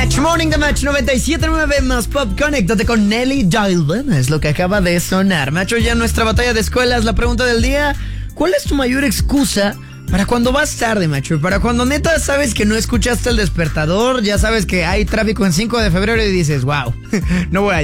Morning de Match 97.9 más Pop. Conéctate con Nelly Diamond. Es lo que acaba de sonar. Macho, ya en nuestra batalla de escuelas, la pregunta del día: ¿cuál es tu mayor excusa para cuando vas tarde, macho? Para cuando neta sabes que no escuchaste el despertador, ya sabes que hay tráfico en 5 de febrero y dices, wow, no voy a